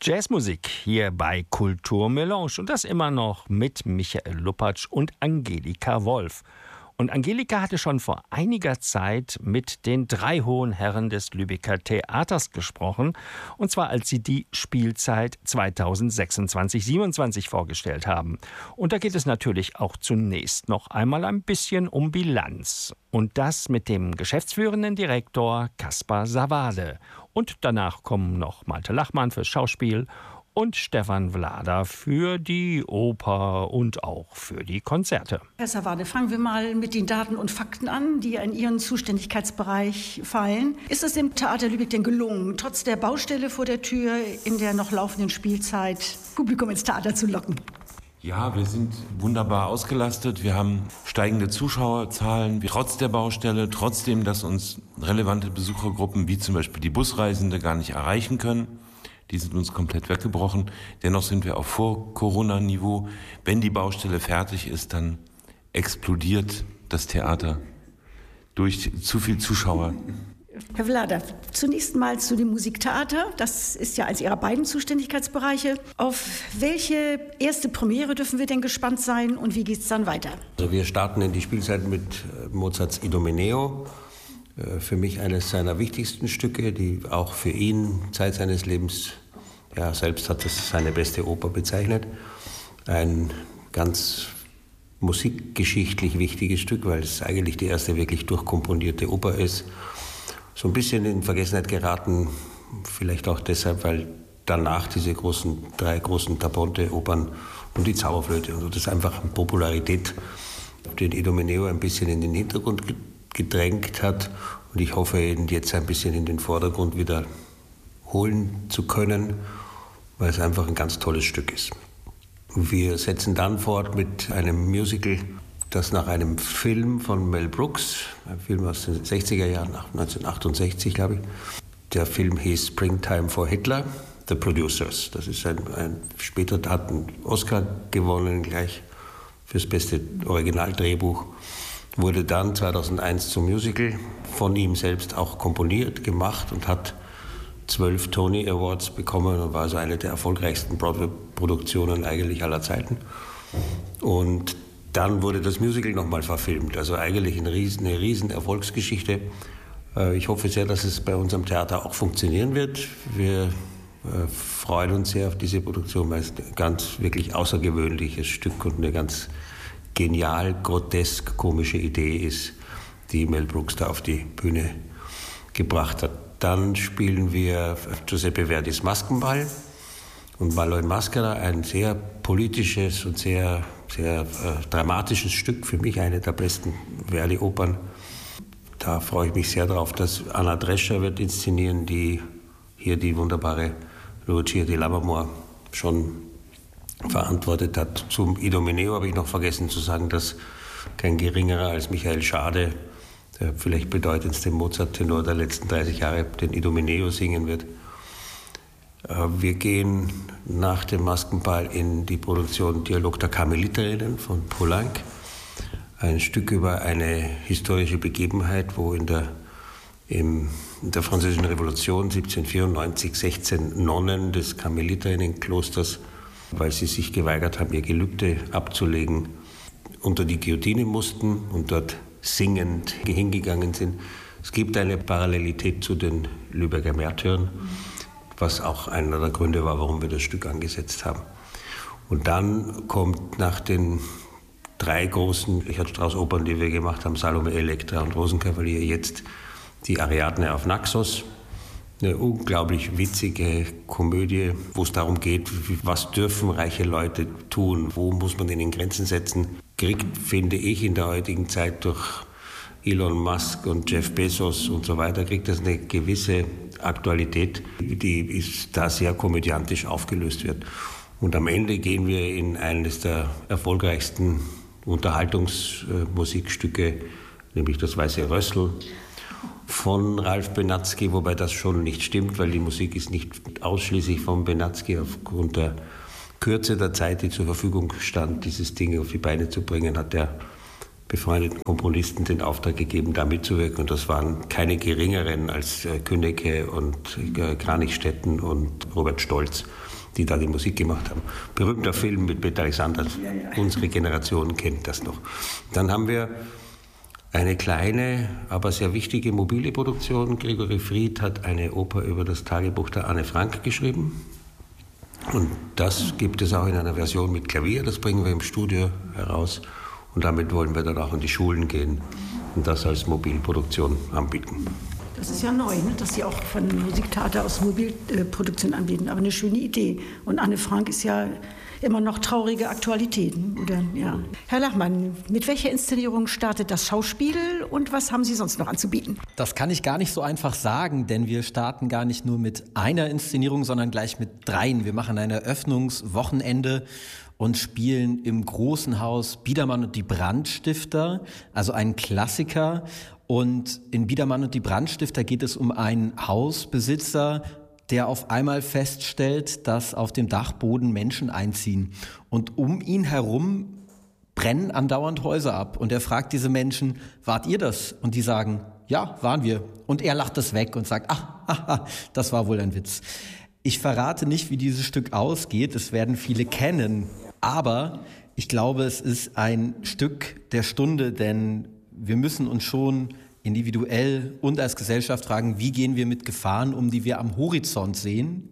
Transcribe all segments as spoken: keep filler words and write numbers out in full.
Jazzmusik hier bei Kulturmelange und das immer noch mit Michael Luppatsch und Angelika Wolf. Und Angelika hatte schon vor einiger Zeit mit den drei hohen Herren des Lübecker Theaters gesprochen, und zwar als sie die Spielzeit zweitausendsechsundzwanzig siebenundzwanzig vorgestellt haben. Und da geht es natürlich auch zunächst noch einmal ein bisschen um Bilanz. Und das mit dem geschäftsführenden Direktor Kaspar Sawade. Und danach kommen noch Malte Lachmann fürs Schauspiel und Stefan Vlada für die Oper und auch für die Konzerte. Herr Sawade, fangen wir mal mit den Daten und Fakten an, die in Ihren Zuständigkeitsbereich fallen. Ist es dem Theater Lübeck denn gelungen, trotz der Baustelle vor der Tür in der noch laufenden Spielzeit Publikum ins Theater zu locken? Ja, wir sind wunderbar ausgelastet. Wir haben steigende Zuschauerzahlen, trotz der Baustelle, trotzdem, dass uns relevante Besuchergruppen wie zum Beispiel die Busreisende gar nicht erreichen können. Die sind uns komplett weggebrochen. Dennoch sind wir auf Vor-Corona-Niveau. Wenn die Baustelle fertig ist, dann explodiert das Theater durch zu viel Zuschauer. Herr Vlada, zunächst mal zu dem Musiktheater. Das ist ja eines Ihrer beiden Zuständigkeitsbereiche. Auf welche erste Premiere dürfen wir denn gespannt sein und wie geht es dann weiter? Also wir starten in die Spielzeit mit Mozarts Idomeneo. Für mich eines seiner wichtigsten Stücke, die auch für ihn Zeit seines Lebens, ja, selbst hat es seine beste Oper bezeichnet. Ein ganz musikgeschichtlich wichtiges Stück, weil es eigentlich die erste wirklich durchkomponierte Oper ist. So ein bisschen in Vergessenheit geraten, vielleicht auch deshalb, weil danach diese großen, drei großen Taponte-Opern und die Zauberflöte und so, das einfach an Popularität den Idomeneo ein bisschen in den Hintergrund gedrängt hat. Und ich hoffe, ihn jetzt ein bisschen in den Vordergrund wieder holen zu können, weil es einfach ein ganz tolles Stück ist. Wir setzen dann fort mit einem Musical, das nach einem Film von Mel Brooks, ein Film aus den sechziger Jahren, neunzehnhundertachtundsechzig, glaube ich. Der Film hieß Springtime for Hitler, The Producers. Das ist ein, ein später hat einen Oscar gewonnen, gleich fürs beste Originaldrehbuch. Wurde dann zweitausendeins zum Musical, von ihm selbst auch komponiert, gemacht und hat zwölf Tony Awards bekommen und war also eine der erfolgreichsten Broadway-Produktionen eigentlich aller Zeiten. Und dann wurde das Musical nochmal verfilmt, also eigentlich eine riesen, eine riesen Erfolgsgeschichte. Ich hoffe sehr, dass es bei uns am Theater auch funktionieren wird. Wir freuen uns sehr auf diese Produktion, weil es ein ganz wirklich außergewöhnliches Stück und eine ganz genial, grotesk, komische Idee ist, die Mel Brooks da auf die Bühne gebracht hat. Dann spielen wir Giuseppe Verdis Maskenball und Malo in Maschera, ein sehr politisches und sehr, sehr äh, dramatisches Stück, für mich eine der besten Verdi-Opern. Da freue ich mich sehr drauf, dass Anna Drescher wird inszenieren, die hier die wunderbare Lucia di Lammermoor schon verantwortet hat. Zum Idomeneo habe ich noch vergessen zu sagen, dass kein geringerer als Michael Schade, der vielleicht bedeutendste Mozart-Tenor der letzten dreißig Jahre, den Idomeneo singen wird. Wir gehen nach dem Maskenball in die Produktion Dialog der Karmeliterinnen von Poulenc. Ein Stück über eine historische Begebenheit, wo in der, im, in der Französischen Revolution siebzehnhundertvierundneunzig sechzehn Nonnen des Karmeliterinnenklosters, weil sie sich geweigert haben, ihr Gelübde abzulegen, unter die Guillotine mussten und dort singend hingegangen sind. Es gibt eine Parallelität zu den Lübecker Märtyrern, was auch einer der Gründe war, warum wir das Stück angesetzt haben. Und dann kommt nach den drei großen Richard Strauss-Opern, die wir gemacht haben, Salome, Elektra und Rosenkavalier, jetzt die Ariadne auf Naxos. Eine unglaublich witzige Komödie, wo es darum geht, was dürfen reiche Leute tun, wo muss man ihnen Grenzen setzen. Kriegt, finde ich, in der heutigen Zeit durch Elon Musk und Jeff Bezos und so weiter, kriegt das eine gewisse Aktualität, die ist da sehr komödiantisch aufgelöst wird. Und am Ende gehen wir in eines der erfolgreichsten Unterhaltungsmusikstücke, nämlich das Weiße Rössl von Ralf Benatzky, wobei das schon nicht stimmt, weil die Musik ist nicht ausschließlich von Benatzky. Aufgrund der Kürze der Zeit, die zur Verfügung stand, dieses Ding auf die Beine zu bringen, hat der befreundeten Komponisten den Auftrag gegeben, da mitzuwirken. Und das waren keine geringeren als Künnecke und Kranichstetten und Robert Stolz. die da die Musik gemacht haben. Berühmter Film mit Peter Alexander, unsere Generation kennt das noch. Dann haben wir eine kleine, aber sehr wichtige mobile Produktion. Gregory Fried hat eine Oper über das Tagebuch der Anne Frank geschrieben. Und das gibt es auch in einer Version mit Klavier, das bringen wir im Studio heraus. Und damit wollen wir dann auch in die Schulen gehen und das als Mobilproduktion anbieten. Das ist ja neu, ne? Dass Sie auch von Musiktheater aus Mobilproduktion anbieten, aber eine schöne Idee. Und Anne Frank ist ja immer noch traurige Aktualitäten, oder? Ja. Herr Lachmann, mit welcher Inszenierung startet das Schauspiel und was haben Sie sonst noch anzubieten? Das kann ich gar nicht so einfach sagen, denn wir starten gar nicht nur mit einer Inszenierung, sondern gleich mit dreien. Wir machen ein Eröffnungswochenende und spielen im Großen Haus Biedermann und die Brandstifter, also einen Klassiker. Und in Biedermann und die Brandstifter geht es um einen Hausbesitzer, der auf einmal feststellt, dass auf dem Dachboden Menschen einziehen. Und um ihn herum brennen andauernd Häuser ab. Und er fragt diese Menschen, wart ihr das? Und die sagen, ja, waren wir. Und er lacht das weg und sagt, ach, haha, das war wohl ein Witz. Ich verrate nicht, wie dieses Stück ausgeht. Es werden viele kennen. Aber ich glaube, es ist ein Stück der Stunde, denn wir müssen uns schon individuell und als Gesellschaft fragen, wie gehen wir mit Gefahren um, die wir am Horizont sehen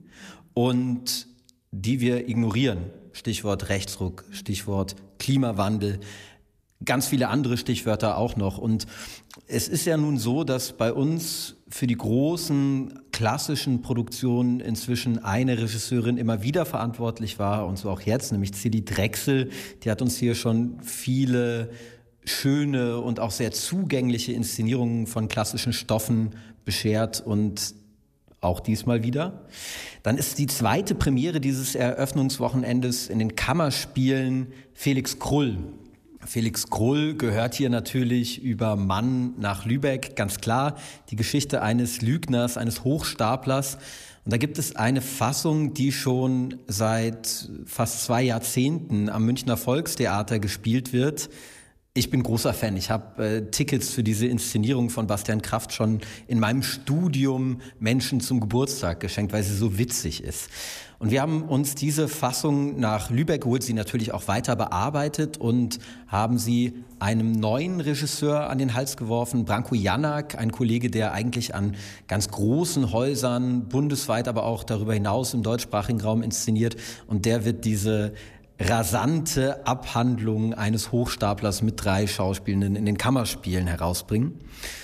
und die wir ignorieren. Stichwort Rechtsruck, Stichwort Klimawandel, ganz viele andere Stichwörter auch noch. Und es ist ja nun so, dass bei uns für die großen klassischen Produktionen inzwischen eine Regisseurin immer wieder verantwortlich war und so auch jetzt, nämlich Zilli Drechsel. Die hat uns hier schon viele schöne und auch sehr zugängliche Inszenierungen von klassischen Stoffen beschert und auch diesmal wieder. Dann ist die zweite Premiere dieses Eröffnungswochenendes in den Kammerspielen Felix Krull. Felix Krull gehört hier natürlich über Mann nach Lübeck, ganz klar. Die Geschichte eines Lügners, eines Hochstaplers. Und da gibt es eine Fassung, die schon seit fast zwei Jahrzehnten am Münchner Volkstheater gespielt wird. Ich bin großer Fan. Ich habe äh, Tickets für diese Inszenierung von Bastian Kraft schon in meinem Studium Menschen zum Geburtstag geschenkt, weil sie so witzig ist. Und wir haben uns diese Fassung nach Lübeck geholt, sie natürlich auch weiter bearbeitet und haben sie einem neuen Regisseur an den Hals geworfen, Branko Janak, ein Kollege, der eigentlich an ganz großen Häusern bundesweit, aber auch darüber hinaus im deutschsprachigen Raum inszeniert. Und der wird diese rasante Abhandlung eines Hochstaplers mit drei Schauspielenden in den Kammerspielen herausbringen.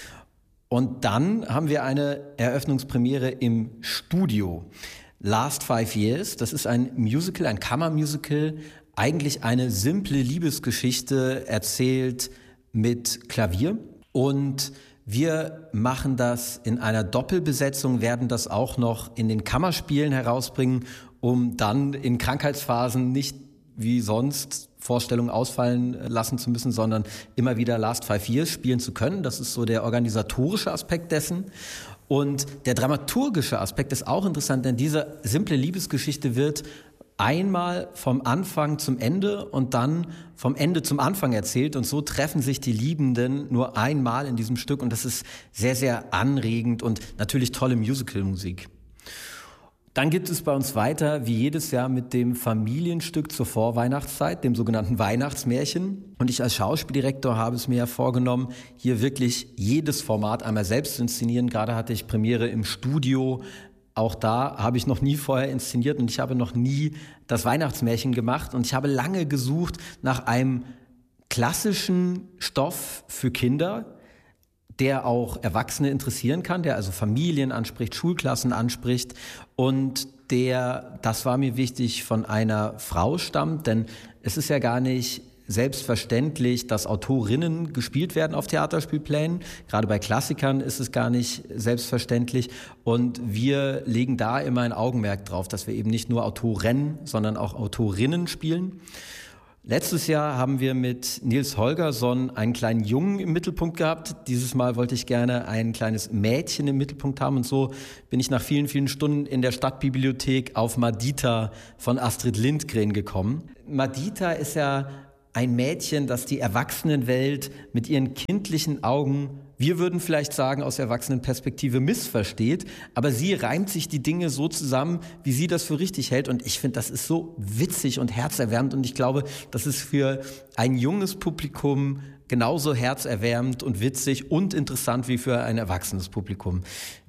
Und dann haben wir eine Eröffnungspremiere im Studio. Last Five Years, das ist ein Musical, ein Kammermusical, eigentlich eine simple Liebesgeschichte erzählt mit Klavier. Und wir machen das in einer Doppelbesetzung, werden das auch noch in den Kammerspielen herausbringen, um dann in Krankheitsphasen nicht wie sonst Vorstellungen ausfallen lassen zu müssen, sondern immer wieder Last Five Years spielen zu können. Das ist so der organisatorische Aspekt dessen. Und der dramaturgische Aspekt ist auch interessant, denn diese simple Liebesgeschichte wird einmal vom Anfang zum Ende und dann vom Ende zum Anfang erzählt. Und so treffen sich die Liebenden nur einmal in diesem Stück. Und das ist sehr, sehr anregend und natürlich tolle Musicalmusik. Dann gibt es bei uns weiter, wie jedes Jahr, mit dem Familienstück zur Vorweihnachtszeit, dem sogenannten Weihnachtsmärchen. Und ich als Schauspieldirektor habe es mir ja vorgenommen, hier wirklich jedes Format einmal selbst zu inszenieren. Gerade hatte ich Premiere im Studio. Auch da habe ich noch nie vorher inszeniert und ich habe noch nie das Weihnachtsmärchen gemacht. Und ich habe lange gesucht nach einem klassischen Stoff für Kinder, der auch Erwachsene interessieren kann, der also Familien anspricht, Schulklassen anspricht und der, das war mir wichtig, von einer Frau stammt, denn es ist ja gar nicht selbstverständlich, dass Autorinnen gespielt werden auf Theaterspielplänen. Gerade bei Klassikern ist es gar nicht selbstverständlich und wir legen da immer ein Augenmerk drauf, dass wir eben nicht nur Autoren, sondern auch Autorinnen spielen. Letztes Jahr haben wir mit Nils Holgersson einen kleinen Jungen im Mittelpunkt gehabt. Dieses Mal wollte ich gerne ein kleines Mädchen im Mittelpunkt haben. Und so bin ich nach vielen, vielen Stunden in der Stadtbibliothek auf Madita von Astrid Lindgren gekommen. Madita ist ja ein Mädchen, das die Erwachsenenwelt mit ihren kindlichen Augen wir würden vielleicht sagen, aus Erwachsenenperspektive missversteht, aber sie reimt sich die Dinge so zusammen, wie sie das für richtig hält. Und ich finde, das ist so witzig und herzerwärmend. Und ich glaube, das ist für ein junges Publikum genauso herzerwärmend und witzig und interessant wie für ein erwachsenes Publikum.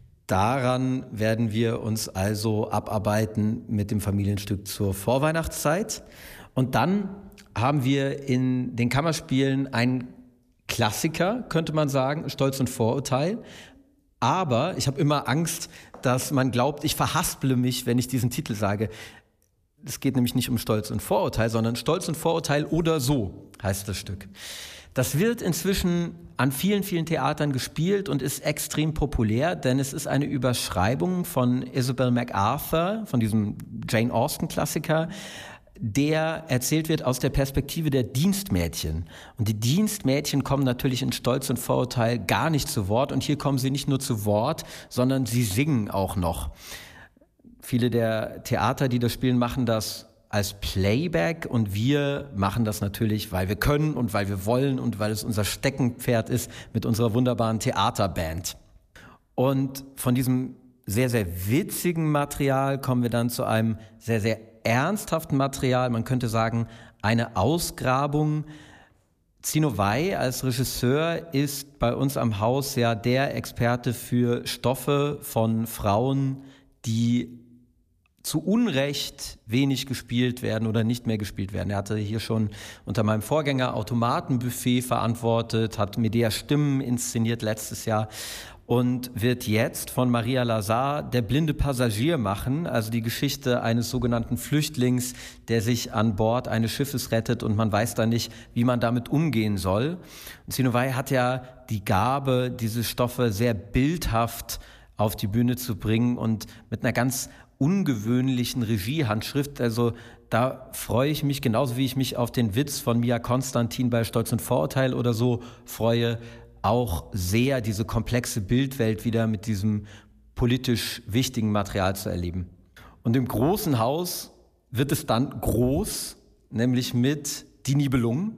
Daran werden wir uns also abarbeiten mit dem Familienstück zur Vorweihnachtszeit. Und dann haben wir in den Kammerspielen einen Klassiker, könnte man sagen, Stolz und Vorurteil. Aber ich habe immer Angst, dass man glaubt, ich verhasple mich, wenn ich diesen Titel sage. Es geht nämlich nicht um Stolz und Vorurteil, sondern Stolz und Vorurteil oder so heißt das Stück. Das wird inzwischen an vielen, vielen Theatern gespielt und ist extrem populär, denn es ist eine Überschreibung von Isabel MacArthur, von diesem Jane Austen-Klassiker, der erzählt wird aus der Perspektive der Dienstmädchen. Und die Dienstmädchen kommen natürlich in Stolz und Vorurteil gar nicht zu Wort. Und hier kommen sie nicht nur zu Wort, sondern sie singen auch noch. Viele der Theater, die das spielen, machen das als Playback und wir machen das natürlich, weil wir können und weil wir wollen und weil es unser Steckenpferd ist mit unserer wunderbaren Theaterband. Und von diesem sehr, sehr witzigen Material kommen wir dann zu einem sehr, sehr ernsthaften Material. Man könnte sagen, eine Ausgrabung. Zino Wey als Regisseur ist bei uns am Haus ja der Experte für Stoffe von Frauen, die zu Unrecht wenig gespielt werden oder nicht mehr gespielt werden. Er hatte hier schon unter meinem Vorgänger Automatenbuffet verantwortet, hat Medea Stimmen inszeniert letztes Jahr und wird jetzt von Maria Lazar Der blinde Passagier machen, also die Geschichte eines sogenannten Flüchtlings, der sich an Bord eines Schiffes rettet und man weiß dann nicht, wie man damit umgehen soll. Und Zino Wey hat ja die Gabe, diese Stoffe sehr bildhaft auf die Bühne zu bringen und mit einer ganz ungewöhnlichen Regiehandschrift. Also da freue ich mich, genauso wie ich mich auf den Witz von Mia Konstantin bei Stolz und Vorurteil oder so freue, auch sehr diese komplexe Bildwelt wieder mit diesem politisch wichtigen Material zu erleben. Und im großen Haus wird es dann groß, nämlich mit Die Nibelungen.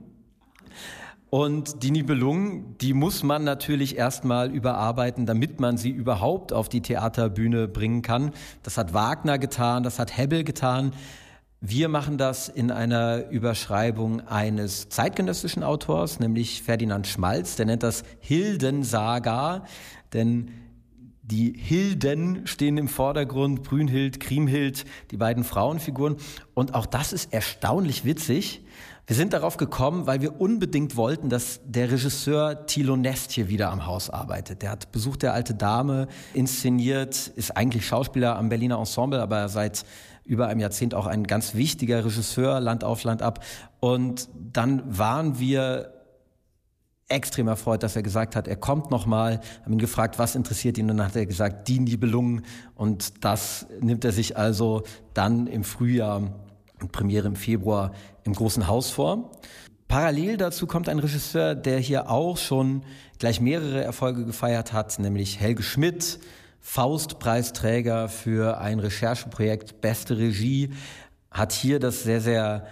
Und die Nibelungen, die muss man natürlich erstmal überarbeiten, damit man sie überhaupt auf die Theaterbühne bringen kann. Das hat Wagner getan, das hat Hebbel getan. Wir machen das in einer Überschreibung eines zeitgenössischen Autors, nämlich Ferdinand Schmalz. Der nennt das Hildensaga, denn die Hilden stehen im Vordergrund, Brünnhild, Kriemhild, die beiden Frauenfiguren. Und auch das ist erstaunlich witzig. Wir sind darauf gekommen, weil wir unbedingt wollten, dass der Regisseur Thilo Nestje wieder am Haus arbeitet. Der hat Besuch der alte Dame inszeniert, ist eigentlich Schauspieler am Berliner Ensemble, aber seit über einem Jahrzehnt auch ein ganz wichtiger Regisseur, Land auf, Land ab. Und dann waren wir extrem erfreut, dass er gesagt hat, er kommt nochmal, haben ihn gefragt, was interessiert ihn, und dann hat er gesagt, Die Nibelungen, und das nimmt er sich also dann im Frühjahr und Premiere im Februar im Großen Haus vor. Parallel dazu kommt ein Regisseur, der hier auch schon gleich mehrere Erfolge gefeiert hat, nämlich Helge Schmidt, Faustpreisträger für ein Rechercheprojekt Beste Regie, hat hier das sehr, sehr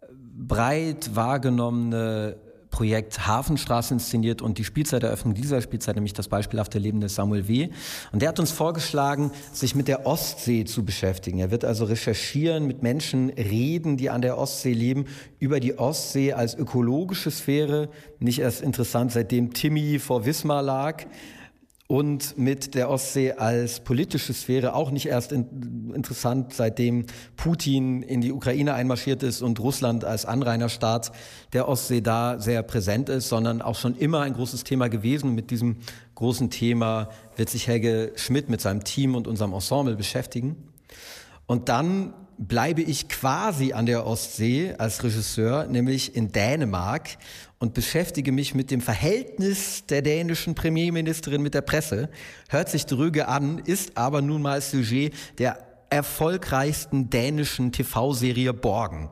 breit wahrgenommene Projekt Hafenstraße inszeniert und die Spielzeiteröffnung dieser Spielzeit, nämlich das beispielhafte Leben des Samuel W. Und der hat uns vorgeschlagen, sich mit der Ostsee zu beschäftigen. Er wird also recherchieren, mit Menschen reden, die an der Ostsee leben, über die Ostsee als ökologische Sphäre, nicht erst interessant, seitdem Timmy vor Wismar lag, und mit der Ostsee als politische Sphäre, auch nicht erst in, interessant, seitdem Putin in die Ukraine einmarschiert ist und Russland als Anrainerstaat der Ostsee da sehr präsent ist, sondern auch schon immer ein großes Thema gewesen. Mit diesem großen Thema wird sich Helge Schmidt mit seinem Team und unserem Ensemble beschäftigen. Und dann bleibe ich quasi an der Ostsee als Regisseur, nämlich in Dänemark, und beschäftige mich mit dem Verhältnis der dänischen Premierministerin mit der Presse. Hört sich dröge an, ist aber nun mal Sujet der erfolgreichsten dänischen T V-Serie Borgen.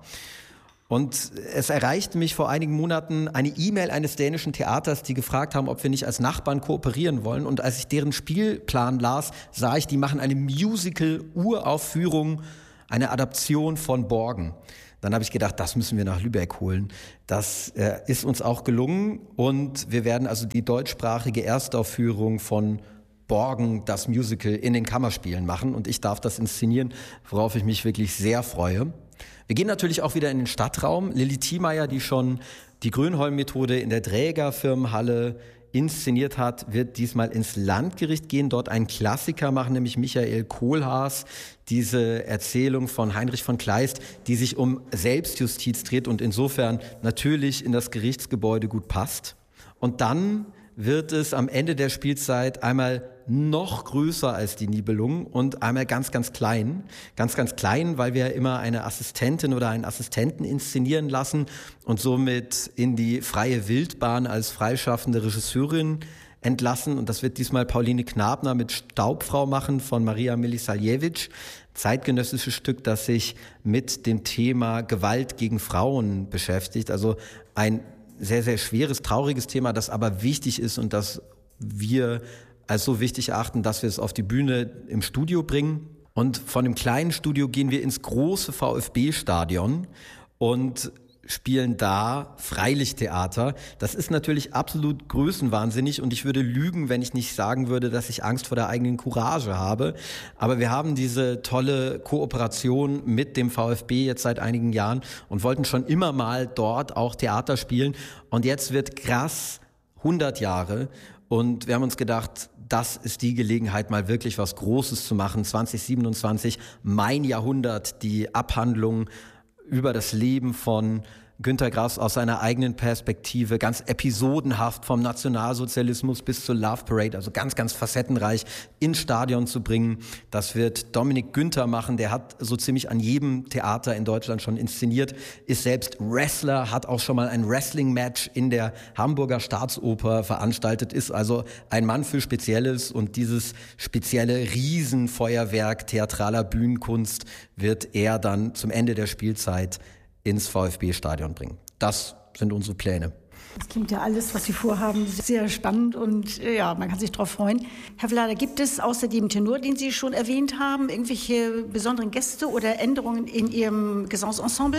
Und es erreichte mich vor einigen Monaten eine E-Mail eines dänischen Theaters, die gefragt haben, ob wir nicht als Nachbarn kooperieren wollen. Und als ich deren Spielplan las, sah ich, die machen eine Musical-Uraufführung, eine Adaption von Borgen. Dann habe ich gedacht, das müssen wir nach Lübeck holen. Das äh, ist uns auch gelungen und wir werden also die deutschsprachige Erstaufführung von Borgen, das Musical, in den Kammerspielen machen und ich darf das inszenieren, worauf ich mich wirklich sehr freue. Wir gehen natürlich auch wieder in den Stadtraum. Lilly Thiemeyer, die schon die Grönholm-Methode in der Dräger-Firmenhalle inszeniert hat, wird diesmal ins Landgericht gehen, dort einen Klassiker machen, nämlich Michael Kohlhaas, diese Erzählung von Heinrich von Kleist, die sich um Selbstjustiz dreht und insofern natürlich in das Gerichtsgebäude gut passt. Und dann wird es am Ende der Spielzeit einmal noch größer als die Nibelungen und einmal ganz, ganz klein. Ganz, ganz klein, weil wir immer eine Assistentin oder einen Assistenten inszenieren lassen und somit in die freie Wildbahn als freischaffende Regisseurin entlassen. Und das wird diesmal Pauline Knabner mit Staubfrau machen von Maria Milisaljevic. Zeitgenössisches Stück, das sich mit dem Thema Gewalt gegen Frauen beschäftigt. Also ein sehr, sehr schweres, trauriges Thema, das aber wichtig ist und das wir als so wichtig erachten, dass wir es auf die Bühne im Studio bringen. Und von dem kleinen Studio gehen wir ins große VfB-Stadion und spielen da Freilichttheater. Das ist natürlich absolut größenwahnsinnig und ich würde lügen, wenn ich nicht sagen würde, dass ich Angst vor der eigenen Courage habe. Aber wir haben diese tolle Kooperation mit dem VfB jetzt seit einigen Jahren und wollten schon immer mal dort auch Theater spielen. Und jetzt wird krass hundert Jahre und wir haben uns gedacht, das ist die Gelegenheit, mal wirklich was Großes zu machen. zwanzig siebenundzwanzig, mein Jahrhundert, die Abhandlung über das Leben von Günter Grass aus seiner eigenen Perspektive, ganz episodenhaft vom Nationalsozialismus bis zur Love Parade, also ganz, ganz facettenreich ins Stadion zu bringen. Das wird Dominik Günther machen, der hat so ziemlich an jedem Theater in Deutschland schon inszeniert, ist selbst Wrestler, hat auch schon mal ein Wrestling-Match in der Hamburger Staatsoper veranstaltet, ist also ein Mann für Spezielles und dieses spezielle Riesenfeuerwerk theatraler Bühnenkunst wird er dann zum Ende der Spielzeit ins VfB-Stadion bringen. Das sind unsere Pläne. Das klingt ja alles, was Sie vorhaben, sehr spannend und ja, man kann sich darauf freuen. Herr Vlader, gibt es außer dem Tenor, den Sie schon erwähnt haben, irgendwelche besonderen Gäste oder Änderungen in Ihrem Gesangsensemble?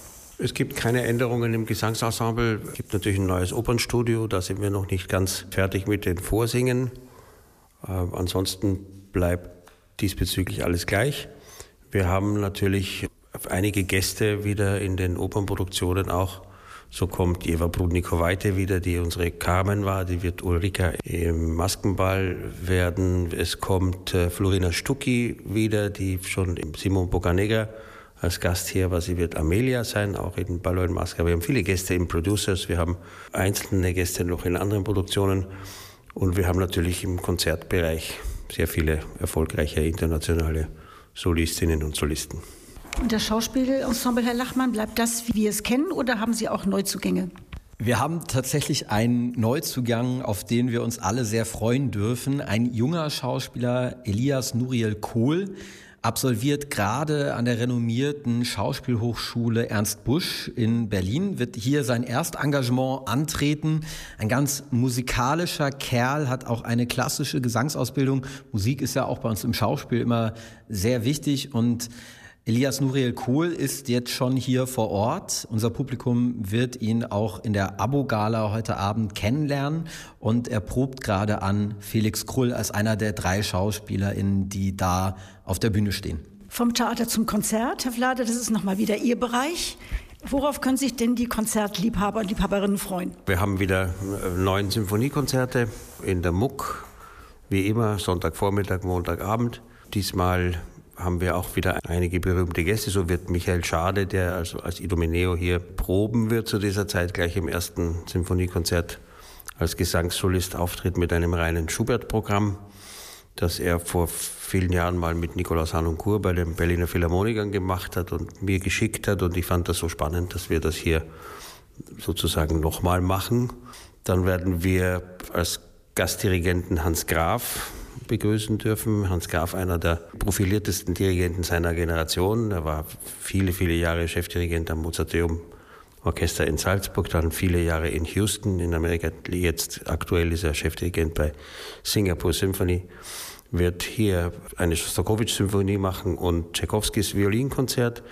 Es gibt keine Änderungen im Gesangsensemble. Es gibt natürlich ein neues Opernstudio, da sind wir noch nicht ganz fertig mit den Vorsingen. Äh, ansonsten bleibt diesbezüglich alles gleich. Wir haben natürlich einige Gäste wieder in den Opernproduktionen auch. So kommt Eva Brudnikowaite wieder, die unsere Carmen war. Die wird Ulrika im Maskenball werden. Es kommt äh, Florina Stucki wieder, die schon im Simon Boccanegra als Gast hier war. Sie wird Amelia sein, auch in Ballo in Maska. Wir haben viele Gäste im Producers. Wir haben einzelne Gäste noch in anderen Produktionen. Und wir haben natürlich im Konzertbereich sehr viele erfolgreiche internationale Solistinnen und Solisten. Und das Schauspielensemble, Herr Lachmann, bleibt das, wie wir es kennen, oder haben Sie auch Neuzugänge? Wir haben tatsächlich einen Neuzugang, auf den wir uns alle sehr freuen dürfen. Ein junger Schauspieler, Elias Nuriel Kohl, absolviert gerade an der renommierten Schauspielhochschule Ernst Busch in Berlin, wird hier sein Erstengagement antreten. Ein ganz musikalischer Kerl, hat auch eine klassische Gesangsausbildung. Musik ist ja auch bei uns im Schauspiel immer sehr wichtig und Elias Nuriel Kohl ist jetzt schon hier vor Ort. Unser Publikum wird ihn auch in der Abo-Gala heute Abend kennenlernen und er probt gerade an Felix Krull als einer der drei SchauspielerInnen, die da auf der Bühne stehen. Vom Theater zum Konzert, Herr Vlader, das ist nochmal wieder Ihr Bereich. Worauf können sich denn die Konzertliebhaber und Liebhaberinnen freuen? Wir haben wieder neun Symphoniekonzerte in der Muck, wie immer, Sonntagvormittag, Montagabend. Diesmal haben wir auch wieder einige berühmte Gäste. So wird Michael Schade, der also als Idomeneo hier proben wird zu dieser Zeit, gleich im ersten Symphoniekonzert als Gesangssolist auftritt mit einem reinen Schubert-Programm, das er vor vielen Jahren mal mit Nikolaus Harnoncourt bei den Berliner Philharmonikern gemacht hat und mir geschickt hat. Und ich fand das so spannend, dass wir das hier sozusagen nochmal machen. Dann werden wir als Gastdirigenten Hans Graf begrüßen dürfen. Hans Graf, einer der profiliertesten Dirigenten seiner Generation. Er war viele, viele Jahre Chefdirigent am Mozarteum Orchester in Salzburg, dann viele Jahre in Houston in Amerika. Jetzt aktuell ist er Chefdirigent bei Singapore Symphony. Wird hier eine Schostakowitsch-Symphonie machen und Tchaikovskys Violinkonzert.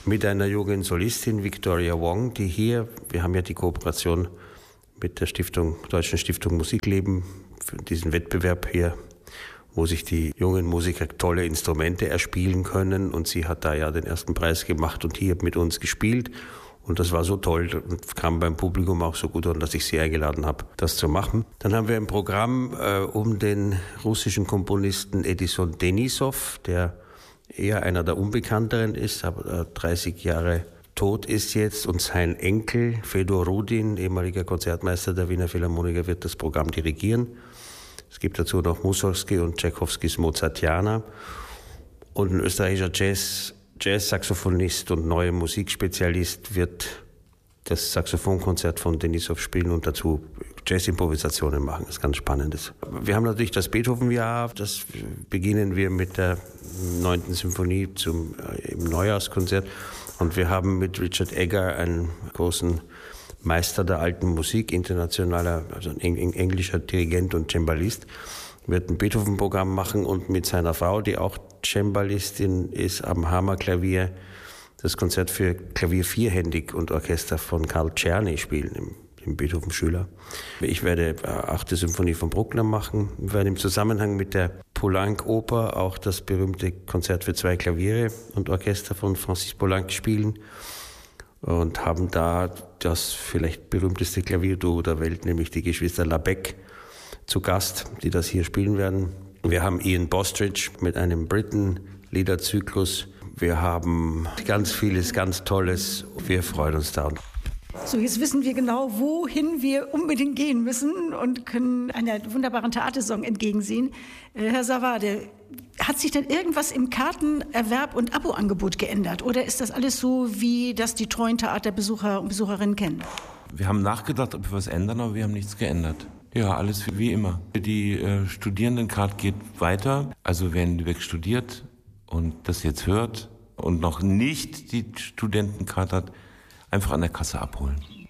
mit einer jungen Solistin, Victoria Wong, die hier, wir haben ja die Kooperation mit der Stiftung, Deutschen Stiftung Musikleben für diesen Wettbewerb hier, wo sich die jungen Musiker tolle Instrumente erspielen können. Und sie hat da ja den ersten Preis gemacht und hier mit uns gespielt. Und das war so toll und kam beim Publikum auch so gut an, dass ich sie eingeladen habe, das zu machen. Dann haben wir ein Programm äh, um den russischen Komponisten Edison Denisov, der eher einer der Unbekannteren ist, aber dreißig Jahre tot ist jetzt. Und sein Enkel Fedor Rudin, ehemaliger Konzertmeister der Wiener Philharmoniker, wird das Programm dirigieren. Es gibt dazu noch Mussorgsky und Tchaikovskys Mozartiana. Und ein österreichischer Jazz Jazz-Saxophonist und neuer Musikspezialist wird das Saxophonkonzert von Denisov spielen und dazu Jazz-Improvisationen machen. Das ist ganz Spannendes. Wir haben natürlich das Beethoven-Jahr. Das beginnen wir mit der neunten Symphonie zum, äh, im Neujahrskonzert. Und wir haben mit Richard Egger einen großen Meister der alten Musik, internationaler, also ein eng, englischer Dirigent und Cembalist, wird ein Beethoven-Programm machen und mit seiner Frau, die auch Cembalistin ist, am Hammerklavier das Konzert für Klavier vierhändig und Orchester von Karl Czerny spielen, im, im Beethoven-Schüler. Ich werde achte Symphonie von Bruckner machen. Wir werden im Zusammenhang mit der Poulenc-Oper auch das berühmte Konzert für zwei Klaviere und Orchester von Francis Poulenc spielen und haben da das vielleicht berühmteste Klavierduo der Welt, nämlich die Geschwister Labec, zu Gast, die das hier spielen werden. Wir haben Ian Bostridge mit einem Britten-Liederzyklus. Wir haben ganz vieles, ganz Tolles. Wir freuen uns da. So, jetzt wissen wir genau, wohin wir unbedingt gehen müssen und können einer wunderbaren Theatersaison entgegensehen. Äh, Herr Savade, hat sich denn irgendwas im Kartenerwerb und Abo-Angebot geändert? Oder ist das alles so, wie das die treuen Theaterbesucher und Besucherinnen kennen? Wir haben nachgedacht, ob wir was ändern, aber wir haben nichts geändert. Ja, alles wie immer. Die äh, Studierendencard geht weiter. Also wer in Lübeck studiert und das jetzt hört und noch nicht die Studentencard hat, einfach an der Kasse abholen.